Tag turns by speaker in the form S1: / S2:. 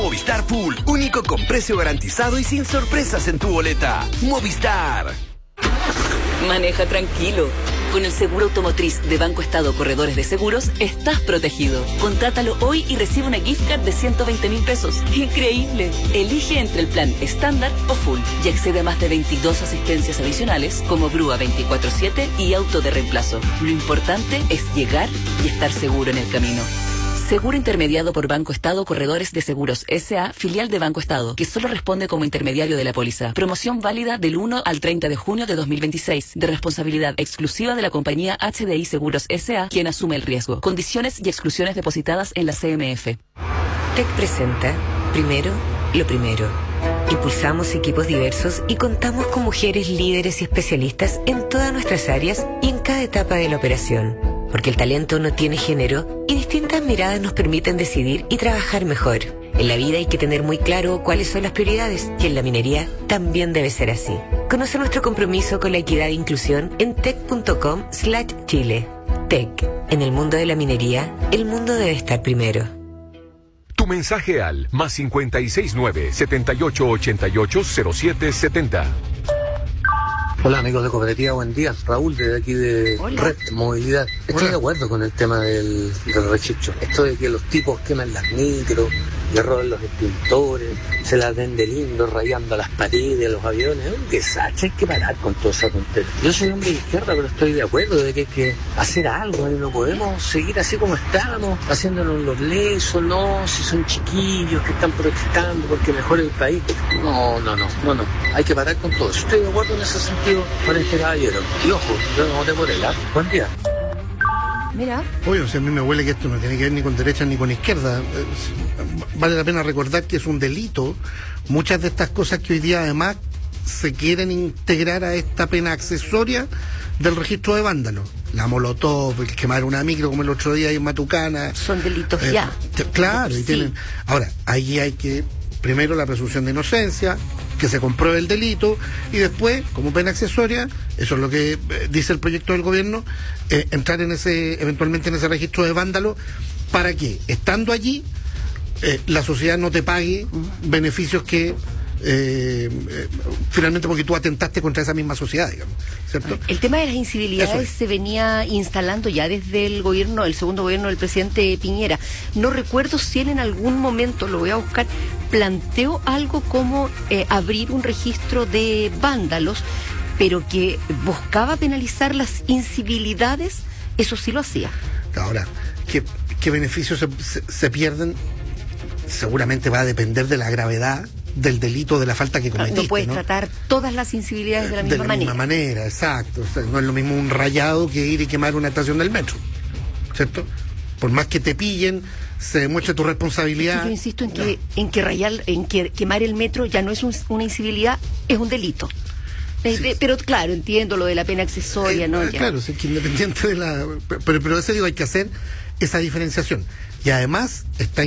S1: Movistar Pool, único con precio garantizado y sin sorpresas en tu boleta. Movistar.
S2: Maneja tranquilo. Con el seguro automotriz de Banco Estado Corredores de Seguros, estás protegido. Contrátalo hoy y recibe una gift card de 120.000 pesos. ¡Increíble! Elige entre el plan estándar o full y accede a más de 22 asistencias adicionales como grúa 24/7 y auto de reemplazo. Lo importante es llegar y estar seguro en el camino. Seguro intermediado por Banco Estado Corredores de Seguros S.A., filial de Banco Estado, que solo responde como intermediario de la póliza. Promoción válida del 1 al 30 de junio de 2026, de responsabilidad exclusiva de la compañía HDI Seguros S.A., quien asume el riesgo. Condiciones y exclusiones depositadas en la CMF.
S3: TEC presenta Primero, lo primero. Impulsamos equipos diversos y contamos con mujeres líderes y especialistas en todas nuestras áreas y en cada etapa de la operación. Porque el talento no tiene género y distintas miradas nos permiten decidir y trabajar mejor. En la vida hay que tener muy claro cuáles son las prioridades y en la minería también debe ser así. Conoce nuestro compromiso con la equidad e inclusión en tec.com/Chile. TEC. En el mundo de la minería, el mundo debe estar primero.
S4: Tu mensaje al +569 78880770.
S5: Hola amigos de Cooperativa, buen día. Raúl, desde aquí de Red Movilidad. Estoy de acuerdo con el tema del registro. Esto de que los tipos queman las micros, le roban los extintores, se las den de lindo, rayando las paredes, los aviones. Es un desastre, hay que parar con toda esa tontería. Yo soy hombre de izquierda, pero estoy de acuerdo de que hay que hacer algo. Y no podemos seguir así como estamos, haciéndonos los lesos, no, si son chiquillos que están protestando porque mejora el país. No. Hay que parar con todo eso. Estoy de acuerdo en ese sentido con este caballero. Y ojo, yo no voté por él. Buen día.
S6: Mira. Oye, o sea, a mí me huele que esto no tiene que ver ni con derecha ni con izquierda. Vale la pena recordar que es un delito. Muchas de estas cosas que hoy día además se quieren integrar a esta pena accesoria del registro de vándalos. La molotov, el quemar una micro como el otro día en Matucana.
S3: Son delitos ya.
S6: Claro, y
S3: sí.
S6: tienen. Ahora, ahí hay que, primero la presunción de inocencia, que se compruebe el delito, y después, como pena accesoria, eso es lo que dice el proyecto del gobierno, entrar eventualmente en ese registro de vándalos, para que, estando allí, la sociedad no te pague beneficios que finalmente porque tú atentaste contra esa misma sociedad, digamos, ¿cierto?
S7: El tema de las incivilidades se venía instalando ya desde el segundo gobierno del presidente Piñera. No recuerdo si él en algún momento, lo voy a buscar, planteó algo como abrir un registro de vándalos, pero que buscaba penalizar las incivilidades. Eso sí lo hacía.
S6: Ahora, ¿qué beneficios se pierden? Seguramente va a depender de la gravedad del delito, de la falta que cometiste.
S7: No puedes tratar todas las incivilidades de la misma manera.
S6: De la misma manera, exacto. O sea, no es lo mismo un rayado que ir y quemar una estación del metro, ¿cierto? Por más que te pillen, se demuestre tu responsabilidad.
S7: Yo insisto en que quemar el metro ya no es una incivilidad, es un delito. Sí. Pero claro, entiendo lo de la pena accesoria, ¿no?
S6: Claro, es que independiente de la... Pero eso digo, hay que hacer esa diferenciación. Y además está